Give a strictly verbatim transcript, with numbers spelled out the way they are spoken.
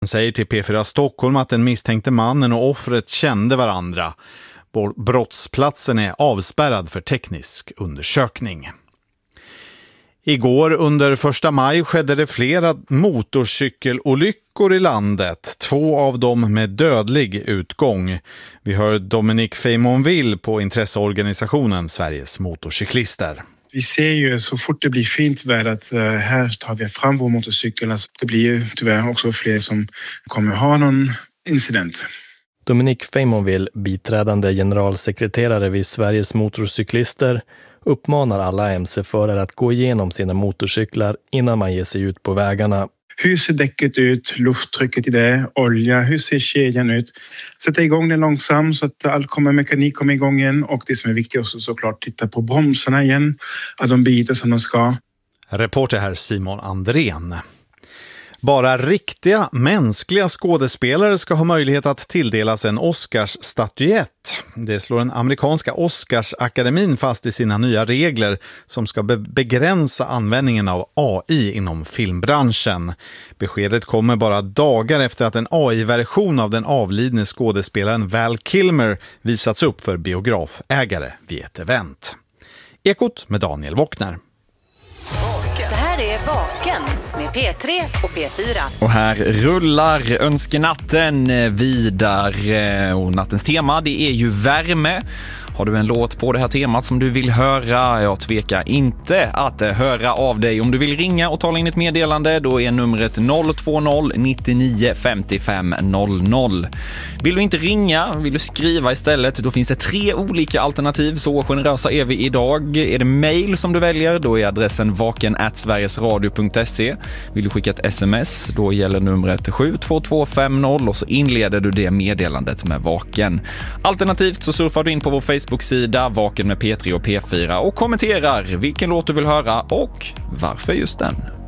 Säger till P fyra Stockholm att den misstänkte mannen och offret kände varandra. Brottsplatsen är avspärrad för teknisk undersökning. Igår under första maj skedde det flera motorcykelolyckor i landet. Två av dem med dödlig utgång. Vi hör Dominique Feymonville på intresseorganisationen Sveriges motorcyklister. Vi ser ju så fort det blir fint väder att här tar vi fram vår motorcykel. Alltså, det blir ju tyvärr också fler som kommer ha någon incident. Dominique Feymonville, biträdande generalsekreterare vid Sveriges motorcyklister, uppmanar alla M C-förare att gå igenom sina motorcyklar innan man ger sig ut på vägarna. Hur ser däcket ut? Lufttrycket i det? Olja? Hur ser kedjan ut? Sätta igång den långsamt så att all kommer mekanik kommer igång igen. Och det som är viktigt också såklart, titta på bromsarna igen. Att de biter som de ska. Reporter här Simon Andrén. Bara riktiga mänskliga skådespelare ska ha möjlighet att tilldelas en Oscarsstatyett. Det slår den amerikanska Oscarsakademin fast i sina nya regler som ska be- begränsa användningen av A I inom filmbranschen. Beskedet kommer bara dagar efter att en A I-version av den avlidne skådespelaren Val Kilmer visats upp för biografägare vid ett event. Ekot med Daniel Wockner. Det här är Vaken med P tre och P fyra. Och här rullar önskenatten vidare. Och nattens tema, det är ju värme. Har du en låt på det här temat som du vill höra? Jag tvekar inte att höra av dig. Om du vill ringa och tala in ett meddelande, då är numret noll två noll nittionio femtiofem noll noll. Vill du inte ringa, vill du skriva istället, då finns det tre olika alternativ. Så generösa är vi idag. Är det mail som du väljer, då är adressen vaken at sverigesradio punkt se. Vill du skicka ett sms, då gäller numret sju två två fem noll och så inleder du det meddelandet med Vaken. Alternativt så surfar du in på vår Facebook-sida Vaken med P tre och P fyra och kommenterar vilken låt du vill höra och varför just den.